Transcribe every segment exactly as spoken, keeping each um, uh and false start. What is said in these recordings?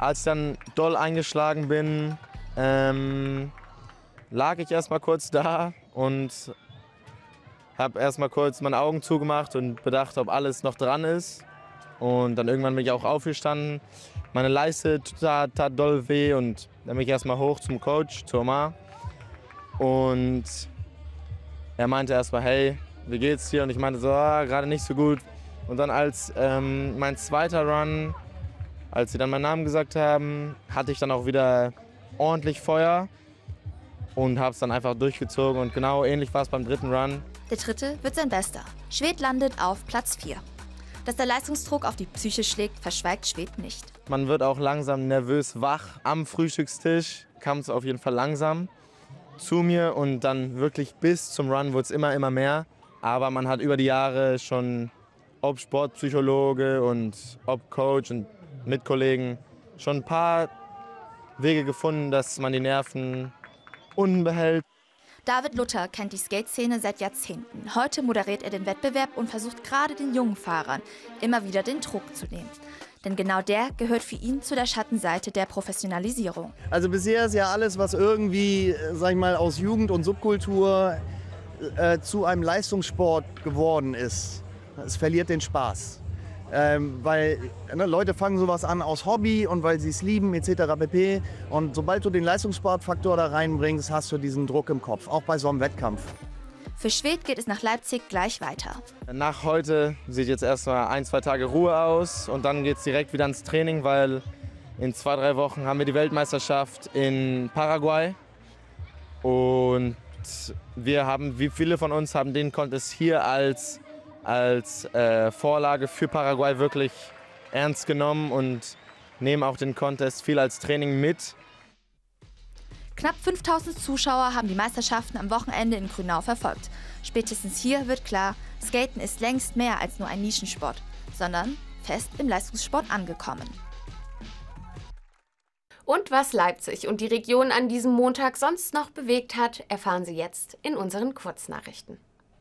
Als ich dann doll eingeschlagen bin, ähm, lag ich erstmal kurz da und habe erstmal kurz meine Augen zugemacht und bedacht, ob alles noch dran ist. Und dann irgendwann bin ich auch aufgestanden. Meine Leiste tat, tat doll weh und dann bin ich erstmal hoch zum Coach, zu Omar. Und er meinte erstmal, hey, wie geht's dir? Und ich meinte so, ah, gerade nicht so gut. Und dann als ähm, mein zweiter Run, als sie dann meinen Namen gesagt haben, hatte ich dann auch wieder ordentlich Feuer und habe es dann einfach durchgezogen. Und genau ähnlich war es beim dritten Run. Der dritte wird sein bester. Schwed landet auf Platz vier. Dass der Leistungsdruck auf die Psyche schlägt, verschweigt Schwed nicht. Man wird auch langsam nervös wach. Am Frühstückstisch kam es auf jeden Fall langsam zu mir und dann wirklich bis zum Run wurde es immer, immer mehr. Aber man hat über die Jahre schon, ob Sportpsychologe und ob Coach und Mitkollegen, schon ein paar Wege gefunden, dass man die Nerven unten behält. David Luther kennt die Skate-Szene seit Jahrzehnten. Heute moderiert er den Wettbewerb und versucht gerade den jungen Fahrern immer wieder den Druck zu nehmen. Denn genau der gehört für ihn zu der Schattenseite der Professionalisierung. Also bisher ist ja alles, was irgendwie, sag ich mal, aus Jugend und Subkultur äh, zu einem Leistungssport geworden ist. Es verliert den Spaß. Ähm, weil ne, Leute fangen sowas an aus Hobby und weil sie es lieben et cetera pp. Und sobald du den Leistungssportfaktor da reinbringst, hast du diesen Druck im Kopf, auch bei so einem Wettkampf. Für Schwed geht es nach Leipzig gleich weiter. Nach heute sieht jetzt erstmal ein, zwei Tage Ruhe aus und dann geht es direkt wieder ins Training, weil in zwei, drei Wochen haben wir die Weltmeisterschaft in Paraguay. Und wir haben, wie viele von uns haben den Contest hier als als äh, Vorlage für Paraguay wirklich ernst genommen und nehmen auch den Contest viel als Training mit. Knapp fünftausend Zuschauer haben die Meisterschaften am Wochenende in Grünau verfolgt. Spätestens hier wird klar, Skaten ist längst mehr als nur ein Nischensport, sondern fest im Leistungssport angekommen. Und was Leipzig und die Region an diesem Montag sonst noch bewegt hat, erfahren Sie jetzt in unseren Kurznachrichten.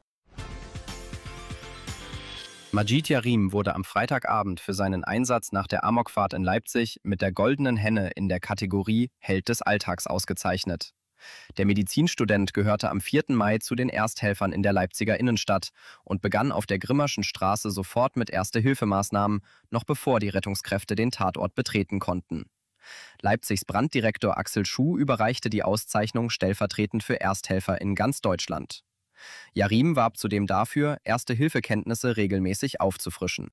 Majid Yarim wurde am Freitagabend für seinen Einsatz nach der Amokfahrt in Leipzig mit der Goldenen Henne in der Kategorie Held des Alltags ausgezeichnet. Der Medizinstudent gehörte am vierten Mai zu den Ersthelfern in der Leipziger Innenstadt und begann auf der Grimmerschen Straße sofort mit Erste-Hilfe-Maßnahmen, noch bevor die Rettungskräfte den Tatort betreten konnten. Leipzigs Branddirektor Axel Schuh überreichte die Auszeichnung stellvertretend für Ersthelfer in ganz Deutschland. Yarim warb zudem dafür, Erste-Hilfe-Kenntnisse regelmäßig aufzufrischen.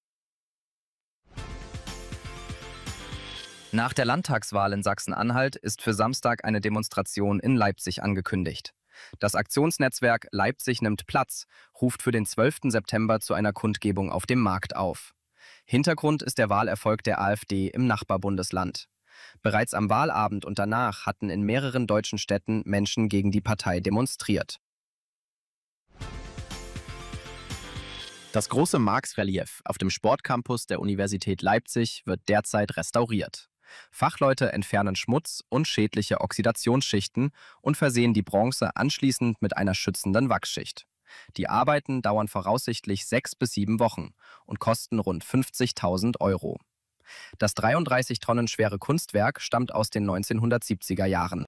Nach der Landtagswahl in Sachsen-Anhalt ist für Samstag eine Demonstration in Leipzig angekündigt. Das Aktionsnetzwerk Leipzig nimmt Platz ruft für den zwölften September zu einer Kundgebung auf dem Markt auf. Hintergrund ist der Wahlerfolg der AfD im Nachbarbundesland. Bereits am Wahlabend und danach hatten in mehreren deutschen Städten Menschen gegen die Partei demonstriert. Das große Marx-Relief auf dem Sportcampus der Universität Leipzig wird derzeit restauriert. Fachleute entfernen Schmutz und schädliche Oxidationsschichten und versehen die Bronze anschließend mit einer schützenden Wachsschicht. Die Arbeiten dauern voraussichtlich sechs bis sieben Wochen und kosten rund fünfzigtausend Euro. Das dreiunddreißig Tonnen schwere Kunstwerk stammt aus den neunzehnhundertsiebziger Jahren.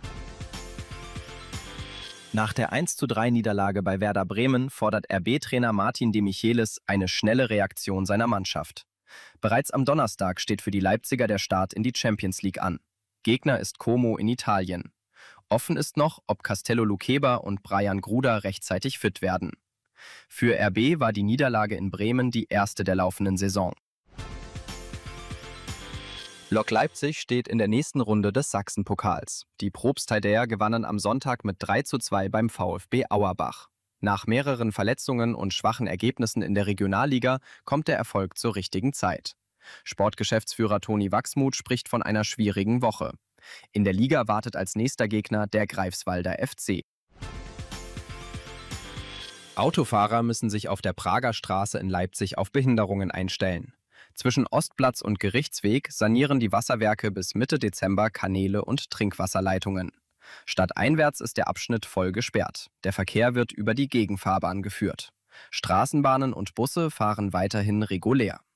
Nach der eins zu drei Niederlage bei Werder Bremen fordert R B-Trainer Martin de Michelis eine schnelle Reaktion seiner Mannschaft. Bereits am Donnerstag steht für die Leipziger der Start in die Champions League an. Gegner ist Como in Italien. Offen ist noch, ob Castello Luqueba und Brian Gruder rechtzeitig fit werden. Für R B war die Niederlage in Bremen die erste der laufenden Saison. Lok Leipzig steht in der nächsten Runde des Sachsenpokals. Die Probstheidäer gewannen am Sonntag mit drei zu zwei beim VfB Auerbach. Nach mehreren Verletzungen und schwachen Ergebnissen in der Regionalliga kommt der Erfolg zur richtigen Zeit. Sportgeschäftsführer Toni Wachsmuth spricht von einer schwierigen Woche. In der Liga wartet als nächster Gegner der Greifswalder F C. Autofahrer müssen sich auf der Prager Straße in Leipzig auf Behinderungen einstellen. Zwischen Ostplatz und Gerichtsweg sanieren die Wasserwerke bis Mitte Dezember Kanäle und Trinkwasserleitungen. Stadteinwärts ist der Abschnitt voll gesperrt. Der Verkehr wird über die Gegenfahrbahn geführt. Straßenbahnen und Busse fahren weiterhin regulär.